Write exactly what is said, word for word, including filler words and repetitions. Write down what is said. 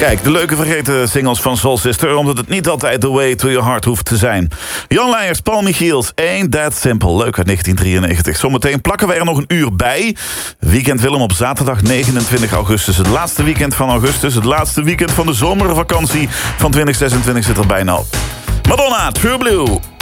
Kijk, de leuke vergeten singles van Soul Sister, omdat het niet altijd The Way to Your Heart hoeft te zijn. Jan Leijers, Paul Michiels, Ain't That Simple. Leuk uit negentien drieënnegentig. Zometeen plakken we er nog een uur bij. Weekend Willem op zaterdag negenentwintig augustus. Het laatste weekend van augustus. Het laatste weekend van de zomervakantie van twintig zesentwintig zit er bijna op. Madonna, True Blue.